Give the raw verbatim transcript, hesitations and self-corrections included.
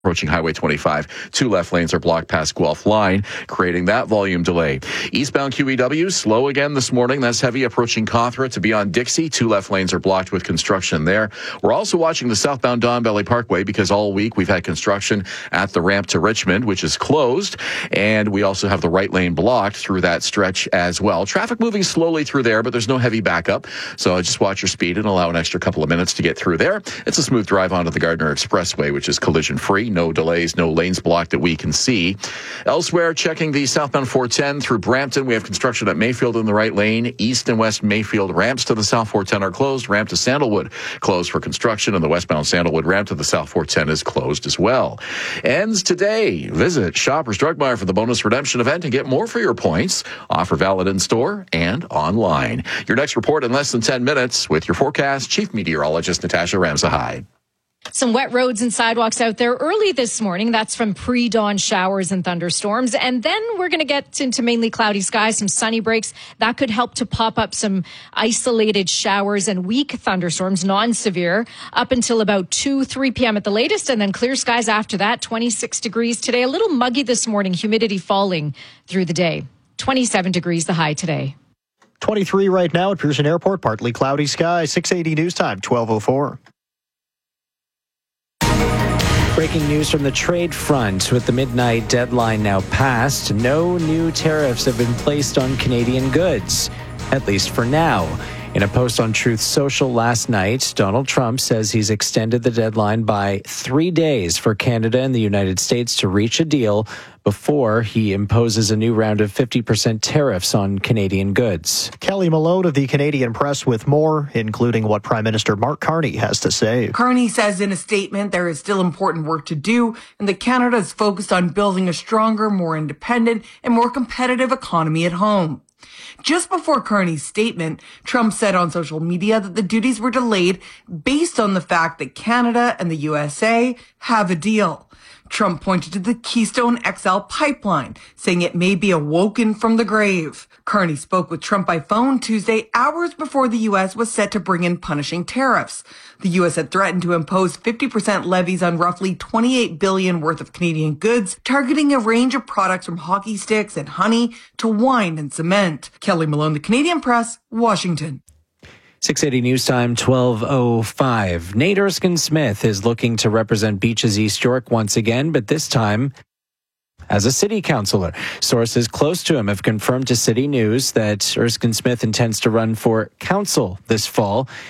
approaching Highway twenty-five. Two left lanes are blocked past Guelph Line, creating that volume delay. Eastbound Q E W, slow again this morning. That's heavy approaching Cawthra to beyond Dixie. Two left lanes are blocked with construction there. We're also watching the southbound Don Valley Parkway because all week we've had construction at the ramp to Richmond, which is closed. And we also have the right lane blocked through that stretch as well. Traffic moving slowly through there, but there's no heavy backup. So just watch your speed and allow an extra couple of minutes to get through there. It's a smooth drive onto the Gardner Expressway, which is collision free. No delays, no lanes blocked that we can see. Elsewhere, checking the southbound four ten through Brampton. We have construction at Mayfield in the right lane. East and West Mayfield ramps to the South four ten are closed. Ramp to Sandalwood closed for construction, and the westbound Sandalwood ramp to the South four ten is closed as well. Ends today. Visit Shoppers Drug Mart for the bonus redemption event and get more for your points. Offer valid in store and online. Your next report in less than ten minutes with your forecast, Chief Meteorologist Natasha Ramsahide. Some wet roads and sidewalks out there early this morning. That's from pre-dawn showers and thunderstorms. And then we're going to get into mainly cloudy skies, some sunny breaks. That could help to pop up some isolated showers and weak thunderstorms, non-severe, up until about two, three p.m. at the latest. And then clear skies after that, twenty-six degrees today. A little muggy this morning, humidity falling through the day. twenty-seven degrees the high today. twenty-three right now at Pearson Airport, partly cloudy skies. six eighty news time, twelve oh four. Breaking news from the trade front. With the midnight deadline now passed, no new tariffs have been placed on Canadian goods, at least for now. In a post on Truth Social last night, Donald Trump says he's extended the deadline by three days for Canada and the United States to reach a deal before he imposes a new round of fifty percent tariffs on Canadian goods. Kelly Malone of the Canadian Press with more, including what Prime Minister Mark Carney has to say. Carney says in a statement there is still important work to do and that Canada is focused on building a stronger, more independent, and more competitive economy at home. Just before Carney's statement, Trump said on social media that the duties were delayed based on the fact that Canada and the U S A have a deal. Trump pointed to the Keystone X L pipeline, saying it may be awoken from the grave. Carney spoke with Trump by phone Tuesday, hours before the U S was set to bring in punishing tariffs. The U S had threatened to impose fifty percent levies on roughly twenty-eight billion dollars worth of Canadian goods, targeting a range of products from hockey sticks and honey to wine and cement. Kelly Malone, The Canadian Press, Washington. six eighty News Time, twelve oh five. Nate Erskine-Smith is looking to represent Beaches East York once again, but this time as a city councillor. Sources close to him have confirmed to City News that Erskine-Smith intends to run for council this fall.